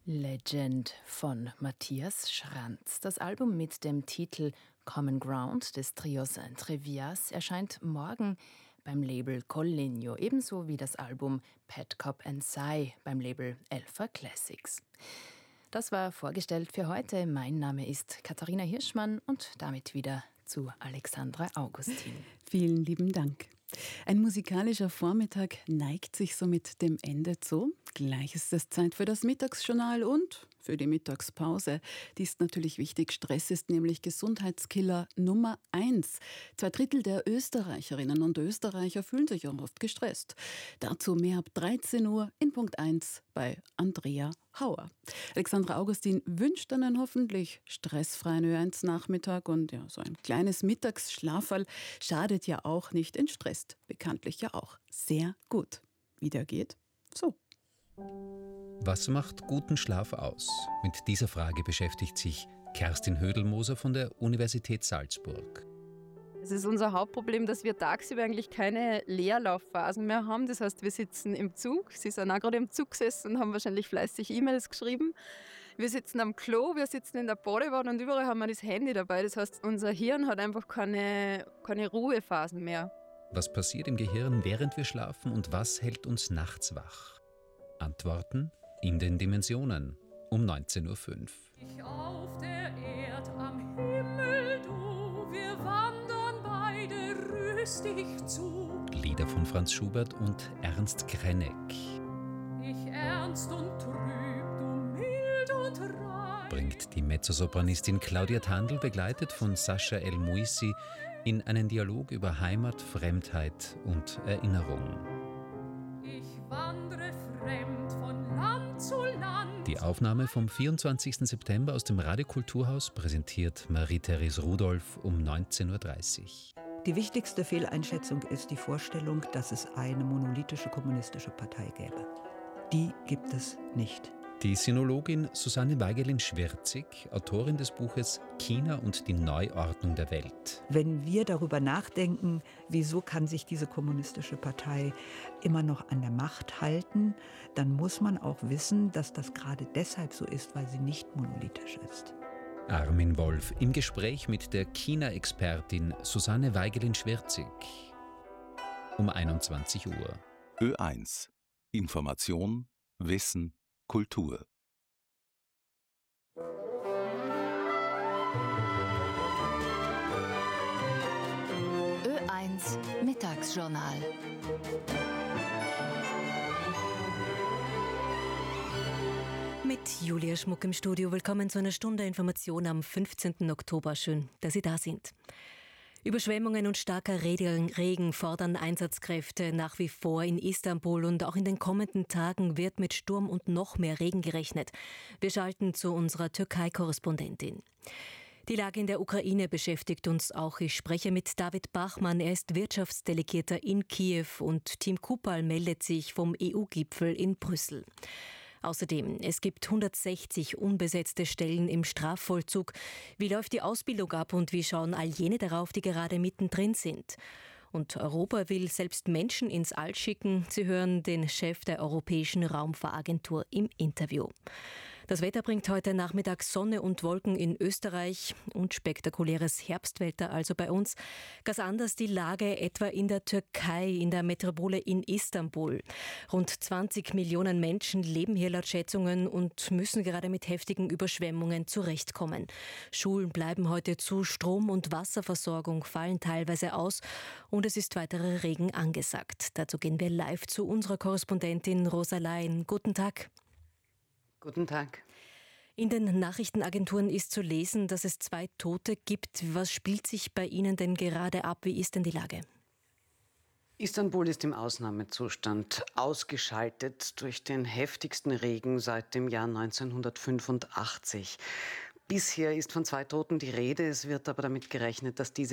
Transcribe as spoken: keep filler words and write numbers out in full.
Legend von Matthias Schranz. Das Album mit dem Titel Common Ground des Trios Entrevias erscheint morgen beim Label Collegno, ebenso wie das Album Pet Cop and Psy beim Label Alpha Classics. Das war vorgestellt für heute. Mein Name ist Katharina Hirschmann und damit wieder zu Alexandra Augustin. Vielen lieben Dank. Ein musikalischer Vormittag neigt sich somit dem Ende zu. Gleich ist es Zeit für das Mittagsjournal und für die Mittagspause. Die ist natürlich wichtig. Stress ist nämlich Gesundheitskiller Nummer eins. Zwei Drittel der Österreicherinnen und Österreicher fühlen sich auch oft gestresst. Dazu mehr ab dreizehn Uhr in Punkt eins bei Andrea Hauer. Alexandra Augustin wünscht einen hoffentlich stressfreien Ö eins Nachmittag und ja, so ein kleines Mittagsschlaferl schadet ja auch nicht, entstresst bekanntlich ja auch sehr gut. Wie der geht? So. Was macht guten Schlaf aus? Mit dieser Frage beschäftigt sich Kerstin Hödelmoser von der Universität Salzburg. Es ist unser Hauptproblem, dass wir tagsüber eigentlich keine Leerlaufphasen mehr haben. Das heißt, wir sitzen im Zug. Sie sind auch gerade im Zug gesessen und haben wahrscheinlich fleißig E-Mails geschrieben. Wir sitzen am Klo, wir sitzen in der Badewanne und überall haben wir das Handy dabei. Das heißt, unser Hirn hat einfach keine, keine Ruhephasen mehr. Was passiert im Gehirn, während wir schlafen und was hält uns nachts wach? Antworten in den Dimensionen um neunzehn Uhr fünf. Ich auf der Erd am Himmel, du, wir wandern beide rüstig zu. Lieder von Franz Schubert und Ernst Krenek. Ich ernst und trüb, du mild und rein. Bringt die Mezzosopranistin Claudia Tandl, begleitet von Sascha El Muisi, in einen Dialog über Heimat, Fremdheit und Erinnerung. Ich wandre fremd von Land zu Land. Die Aufnahme vom vierundzwanzigsten September aus dem Radiokulturhaus präsentiert Marie-Therese Rudolph um neunzehn Uhr dreißig. Die wichtigste Fehleinschätzung ist die Vorstellung, dass es eine monolithische kommunistische Partei gäbe. Die gibt es nicht. Die Sinologin Susanne Weigelin-Schwirzig, Autorin des Buches China und die Neuordnung der Welt. Wenn wir darüber nachdenken, wieso kann sich diese kommunistische Partei immer noch an der Macht halten, dann muss man auch wissen, dass das gerade deshalb so ist, weil sie nicht monolithisch ist. Armin Wolf im Gespräch mit der China-Expertin Susanne Weigelin-Schwirzig um einundzwanzig Uhr. Ö eins. Information, Wissen, Kultur. Ö eins Mittagsjournal. Mit Julia Schmuck im Studio. Willkommen zu einer Stunde Information am fünfzehnten Oktober. Schön, dass Sie da sind. Überschwemmungen und starker Regen fordern Einsatzkräfte nach wie vor in Istanbul und auch in den kommenden Tagen wird mit Sturm und noch mehr Regen gerechnet. Wir schalten zu unserer Türkei-Korrespondentin. Die Lage in der Ukraine beschäftigt uns auch. Ich spreche mit David Bachmann. Er ist Wirtschaftsdelegierter in Kiew und Tim Kupal meldet sich vom E U-Gipfel in Brüssel. Außerdem, es gibt hundertsechzig unbesetzte Stellen im Strafvollzug. Wie läuft die Ausbildung ab und wie schauen all jene darauf, die gerade mittendrin sind? Und Europa will selbst Menschen ins All schicken. Sie hören den Chef der Europäischen Raumfahragentur im Interview. Das Wetter bringt heute Nachmittag Sonne und Wolken in Österreich und spektakuläres Herbstwetter also bei uns. Ganz anders die Lage etwa in der Türkei, in der Metropole in Istanbul. Rund zwanzig Millionen Menschen leben hier laut Schätzungen und müssen gerade mit heftigen Überschwemmungen zurechtkommen. Schulen bleiben heute zu, Strom- und Wasserversorgung fallen teilweise aus und es ist weiterer Regen angesagt. Dazu gehen wir live zu unserer Korrespondentin Rosa Lein. Guten Tag. Guten Tag. In den Nachrichtenagenturen ist zu lesen, dass es zwei Tote gibt. Was spielt sich bei Ihnen denn gerade ab? Wie ist denn die Lage? Istanbul ist im Ausnahmezustand, ausgeschaltet durch den heftigsten Regen seit dem Jahr neunzehnhundertfünfundachtzig. Bisher ist von zwei Toten die Rede, es wird aber damit gerechnet, dass diese